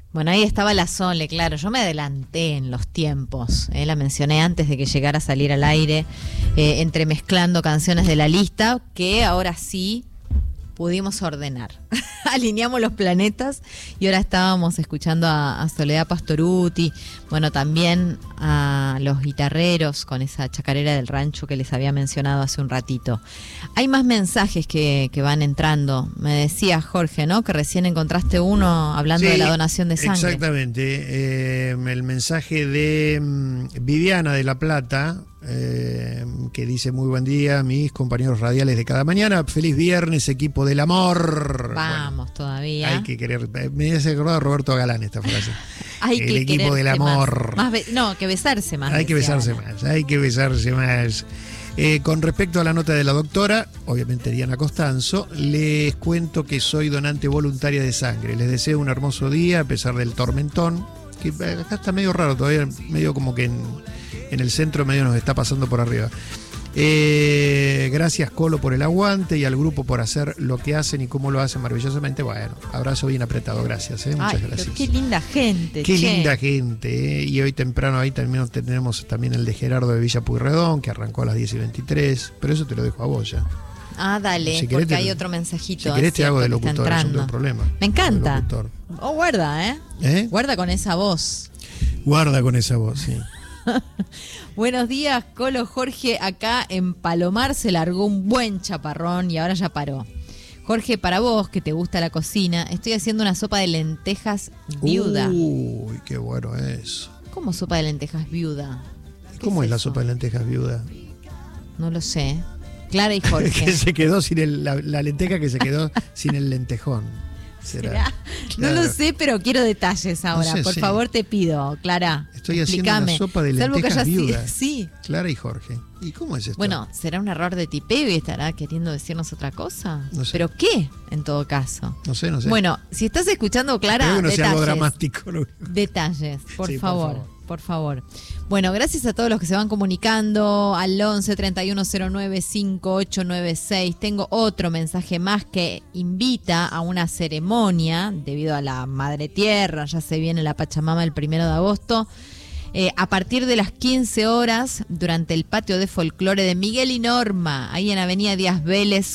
Bueno, ahí estaba la Sole, claro, yo me adelanté en los tiempos, la mencioné antes de que llegara a salir al aire, entremezclando canciones de la lista, que ahora sí pudimos ordenar. Alineamos los planetas y ahora estábamos escuchando a Soledad Pastorutti, bueno, también a los guitarreros con esa chacarera del rancho que les había mencionado hace un ratito. Hay más mensajes que van entrando. Me decía Jorge, ¿no? Que recién encontraste uno hablando de la donación de sangre. Exactamente. El mensaje de Viviana de La Plata, que dice: muy buen día, mis compañeros radiales de cada mañana. Feliz viernes, equipo del amor. Vamos, bueno, todavía. Hay que querer. Me hace acordar a Roberto Galán esta frase. Hay el equipo del amor. No, que besarse más. Hay que besarse más. Hay que besarse más. Con respecto a la nota de la doctora, obviamente Diana Costanzo, les cuento que soy donante voluntaria de sangre. Les deseo un hermoso día a pesar del tormentón, que acá está medio raro todavía, medio como que en el centro medio nos está pasando por arriba. Gracias, Colo, por el aguante y al grupo por hacer lo que hacen y cómo lo hacen maravillosamente. Bueno, abrazo bien apretado, gracias. Muchas gracias. Qué linda gente. Qué linda gente. Y hoy temprano ahí también tenemos también el de Gerardo de Villa Pueyrredón, que arrancó a las 10:23, pero eso te lo dejo a vos ya. Dale, si porque hay otro mensajito. Si querés te hago de locutor, eso no tengo problema. Me encanta. Guarda, Guarda con esa voz. Guarda con esa voz, sí. Buenos días, Colo. Jorge, acá en Palomar se largó un buen chaparrón y ahora ya paró. Jorge, para vos, que te gusta la cocina, estoy haciendo una sopa de lentejas viuda. Uy, qué bueno es. ¿Cómo sopa de lentejas viuda? ¿Cómo es la sopa de lentejas viuda? No lo sé. Clara y Jorge. Que se quedó sin la lenteja que se quedó sin el lentejón. ¿Será? Claro. No lo sé, pero quiero detalles ahora. Por favor, te pido, Clara. Estoy explícame. Haciendo una sopa de lentejas viuda. Sí. Clara y Jorge. ¿Y cómo es esto? Bueno, ¿será un error de tipeo y estará queriendo decirnos otra cosa? No sé. ¿Pero qué, en todo caso? No sé. Bueno, si estás escuchando, Clara, no detalles. Sea algo dramático. Detalles, por favor. Bueno, gracias a todos los que se van comunicando al 11 3109 5896. Tengo otro mensaje más que invita a una ceremonia debido a la Madre Tierra. Ya se viene la Pachamama el 1 de agosto. A partir de las 15 horas, durante el patio de folclore de Miguel y Norma, ahí en Avenida Díaz Vélez,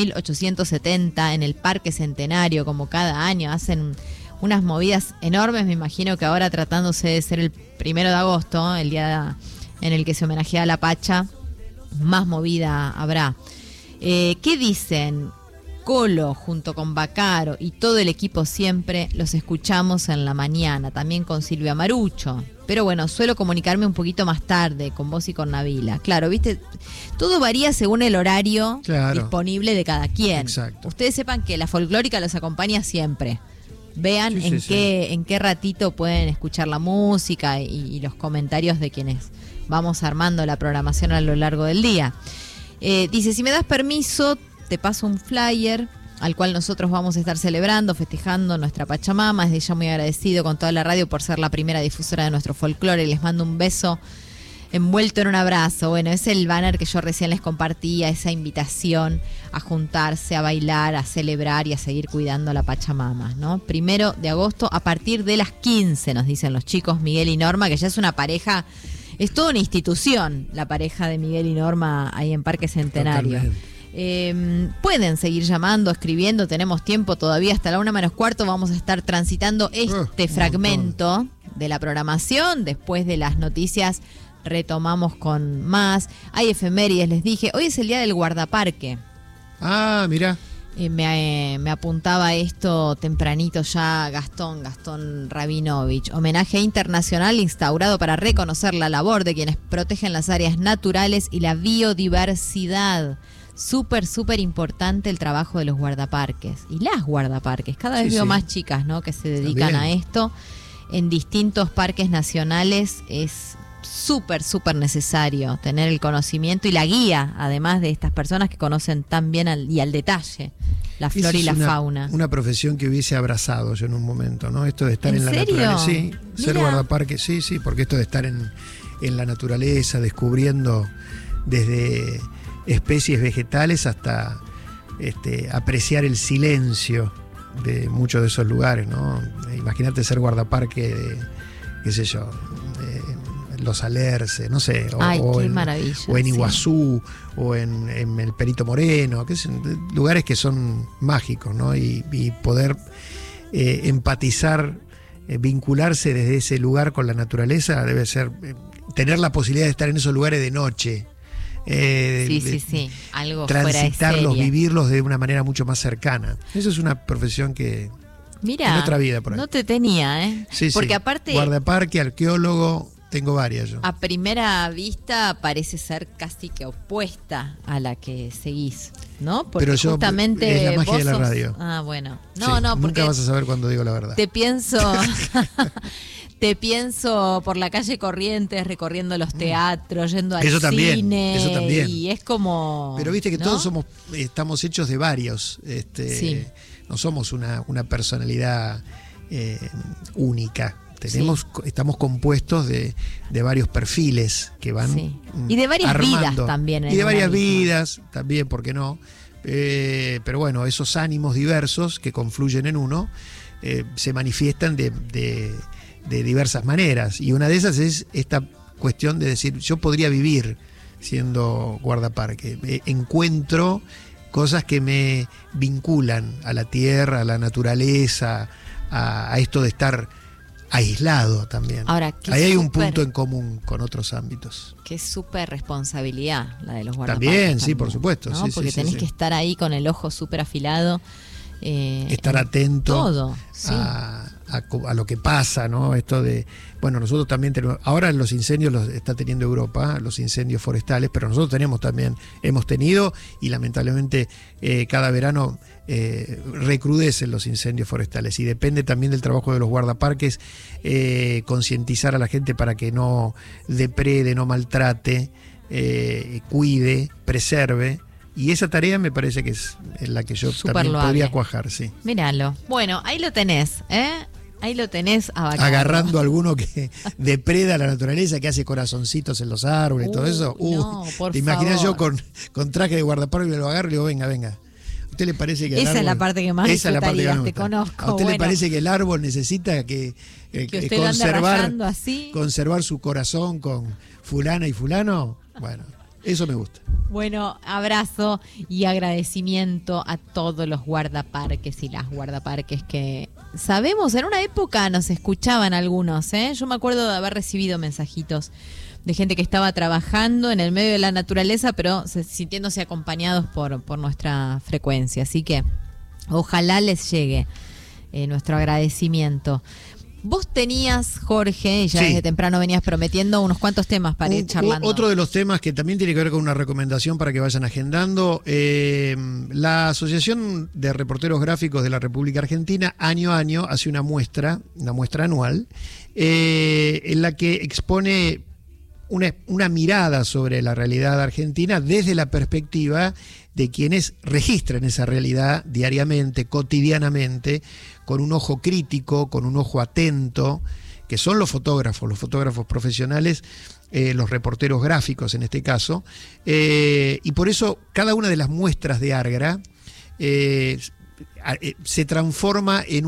4870, en el Parque Centenario, como cada año, hacen unas movidas enormes. Me imagino que ahora, tratándose de ser el 1 de agosto, el día en el que se homenajea a la Pacha, más movida habrá. ¿Qué dicen? Colo junto con Bacaro y todo el equipo siempre los escuchamos en la mañana, también con Silvia Marucho. Pero bueno, suelo comunicarme un poquito más tarde con vos y con Nabila. Claro, viste, todo varía según el horario disponible de cada quien. Exacto. Ustedes sepan que la folclórica los acompaña siempre. Vean en qué ratito pueden escuchar la música y los comentarios de quienes vamos armando la programación a lo largo del día. Dice, si me das permiso, te paso un flyer al cual nosotros vamos a estar celebrando, festejando nuestra Pachamama. Desde ya muy agradecido con toda la radio por ser la primera difusora de nuestro folclore. Les mando un beso envuelto en un abrazo. Bueno, es el banner que yo recién les compartía, esa invitación a juntarse, a bailar, a celebrar y a seguir cuidando a la Pachamama, ¿no? 1 de agosto a partir de las 15, nos dicen los chicos Miguel y Norma, que ya es una pareja, es toda una institución la pareja de Miguel y Norma ahí en Parque Centenario. Totalmente. Pueden seguir llamando, escribiendo, tenemos tiempo todavía hasta la 1:15. Vamos a estar transitando este fragmento de la programación. Después de las noticias retomamos con más. Hay efemérides, les dije. Hoy es el día del guardaparque. Mirá. Me apuntaba esto tempranito ya Gastón Rabinovich. Homenaje internacional instaurado para reconocer la labor de quienes protegen las áreas naturales y la biodiversidad. Súper importante el trabajo de los guardaparques y las guardaparques. Cada vez veo más chicas, ¿no?, que se dedican a esto. En distintos parques nacionales es súper necesario tener el conocimiento y la guía, además de estas personas que conocen tan bien y al detalle la flora y la fauna. Una profesión que hubiese abrazado yo en un momento, ¿no? Esto de estar en la naturaleza. Sí, ser guardaparque, sí, porque esto de estar en la naturaleza, descubriendo desde especies vegetales hasta apreciar el silencio de muchos de esos lugares, ¿no? Imagínate ser guardaparque de, qué sé yo, Los Alerces, no sé, qué maravilla, o en Iguazú, o en el Perito Moreno, que son lugares que son mágicos, ¿no? Y poder empatizar, vincularse desde ese lugar con la naturaleza debe ser, tener la posibilidad de estar en esos lugares de noche. Sí, algo transitarlos, fuera de vivirlos de una manera mucho más cercana. Eso es una profesión que mira, en otra vida por ahí. No te tenía, porque aparte guardaparque, arqueólogo, tengo varias yo. A primera vista parece ser casi que opuesta a la que seguís, ¿no? Porque pero yo, justamente es la magia de la sos... radio. Bueno. Nunca vas a saber cuando digo la verdad. Te pienso por la calle Corrientes, recorriendo los teatros, yendo al cine. Eso también. Y es como... Pero viste que ¿no? todos estamos hechos de varios. No somos una personalidad única. Estamos compuestos de varios perfiles que van y de varias armando. Vidas también. Y de varias vidas también, ¿por qué no? Pero bueno, esos ánimos diversos que confluyen en uno se manifiestan de diversas maneras. Y una de esas es esta cuestión de decir, yo podría vivir siendo guardaparque. Encuentro cosas que me vinculan a la tierra, a la naturaleza, a esto de estar aislado también. Ahora, ahí hay un punto en común con otros ámbitos. Qué súper responsabilidad la de los guardaparques. También, sí, por supuesto. ¿no? Porque tenés que estar ahí con el ojo súper afilado. Estar atento todo, a lo que pasa, ¿no? Esto de, bueno, nosotros también tenemos, ahora los incendios los está teniendo Europa, los incendios forestales, pero nosotros hemos tenido y lamentablemente cada verano recrudecen los incendios forestales y depende también del trabajo de los guardaparques concientizar a la gente para que no deprede, no maltrate, cuide, preserve. Y esa tarea me parece que es la que yo también podría cuajar, sí. Míralo. Bueno, ahí lo tenés, Ahí lo tenés abacado. Agarrando a alguno que depreda la naturaleza, que hace corazoncitos en los árboles y todo eso. No, por ¿te imaginas favor. yo con traje de guardaparque y lo agarro y le digo, venga? ¿A usted le parece que esa es la parte que más disfrutarías, te conozco. ¿A usted le parece que el árbol necesita que conservar su corazón con fulana y fulano? Bueno, eso me gusta. Bueno, abrazo y agradecimiento a todos los guardaparques y las guardaparques que sabemos, en una época nos escuchaban algunos, Yo me acuerdo de haber recibido mensajitos de gente que estaba trabajando en el medio de la naturaleza, pero sintiéndose acompañados por nuestra frecuencia. Así que ojalá les llegue nuestro agradecimiento. Vos tenías, Jorge, y ya desde temprano venías prometiendo unos cuantos temas para ir charlando. Otro de los temas que también tiene que ver con una recomendación para que vayan agendando, la Asociación de Reporteros Gráficos de la República Argentina año a año hace una muestra anual, en la que expone una mirada sobre la realidad argentina desde la perspectiva de quienes registran esa realidad diariamente, cotidianamente, con un ojo crítico, con un ojo atento, que son los fotógrafos profesionales, los reporteros gráficos en este caso, y por eso cada una de las muestras de Argra se transforma en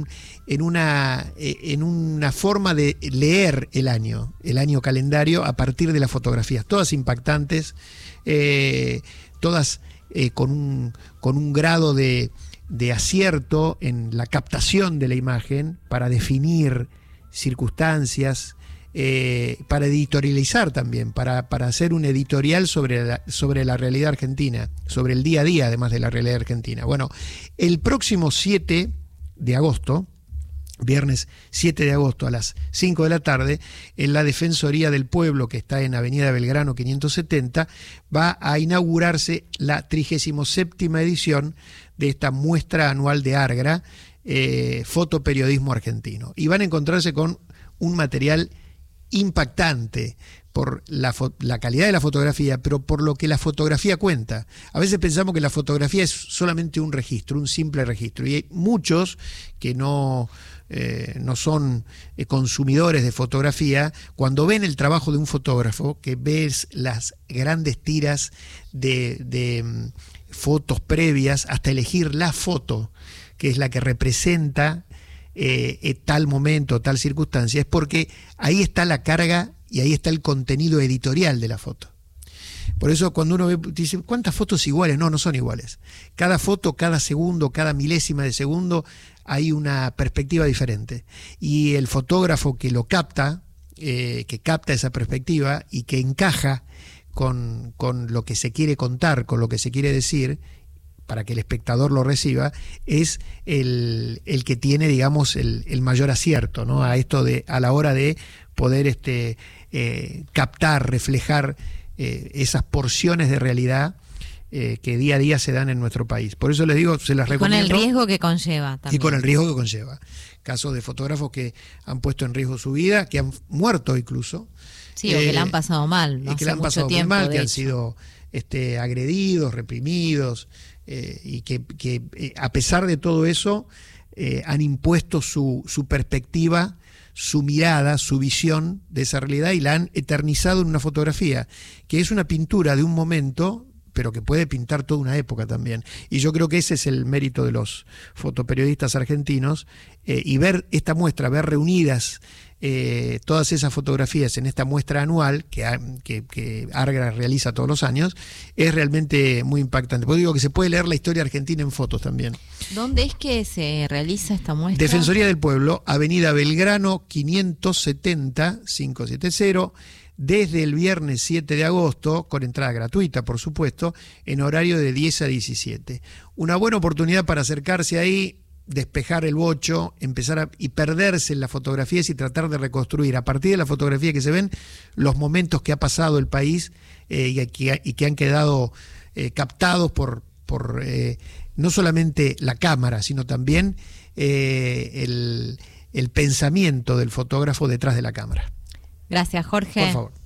una forma de leer el año calendario a partir de las fotografías, todas impactantes, todas con un grado de acierto en la captación de la imagen para definir circunstancias, para editorializar también, para hacer un editorial sobre la realidad argentina, sobre el día a día además de la realidad argentina. Bueno, el próximo 7 de agosto, viernes 7 de agosto a las 5 de la tarde, en la Defensoría del Pueblo, que está en Avenida Belgrano 570, va a inaugurarse la 37ª edición de esta muestra anual de Argra, Fotoperiodismo Argentino. Y van a encontrarse con un material impactante por la calidad de la fotografía, pero por lo que la fotografía cuenta. A veces pensamos que la fotografía es solamente un registro, un simple registro, y hay muchos que no son consumidores de fotografía. Cuando ven el trabajo de un fotógrafo, que ves las grandes tiras de fotos previas, hasta elegir la foto, que es la que representa tal momento, tal circunstancia, es porque ahí está la carga y ahí está el contenido editorial de la foto. Por eso cuando uno ve, dice, ¿cuántas fotos iguales? No, no son iguales. Cada foto, cada segundo, cada milésima de segundo, hay una perspectiva diferente. Y el fotógrafo que lo capta, que capta esa perspectiva y que encaja con lo que se quiere contar, con lo que se quiere decir, para que el espectador lo reciba, es el que tiene, digamos, el mayor acierto, ¿no? A la hora de poder captar, reflejar esas porciones de realidad que día a día se dan en nuestro país. Por eso les digo, se las recomiendo. Con el riesgo que conlleva también. Y con el riesgo que conlleva. Casos de fotógrafos que han puesto en riesgo su vida, que han muerto incluso. Sí, o que la han pasado mal. Y que la han pasado muy mal, que han sido agredidos, reprimidos, y que a pesar de todo eso han impuesto su perspectiva, su mirada, su visión de esa realidad y la han eternizado en una fotografía, que es una pintura de un momento, pero que puede pintar toda una época también. Y yo creo que ese es el mérito de los fotoperiodistas argentinos, y ver esta muestra, ver reunidas todas esas fotografías en esta muestra anual que ARGRA realiza todos los años, es realmente muy impactante. Porque digo que se puede leer la historia argentina en fotos también. ¿Dónde es que se realiza esta muestra? Defensoría del Pueblo, Avenida Belgrano 570, 570, desde el viernes 7 de agosto, con entrada gratuita, por supuesto, en horario de 10 a 17. Una buena oportunidad para acercarse ahí, despejar el bocho, empezar y perderse en las fotografías y tratar de reconstruir a partir de la fotografía que se ven los momentos que ha pasado el país y que han quedado captados por no solamente la cámara, sino también el pensamiento del fotógrafo detrás de la cámara. Gracias, Jorge. Por favor.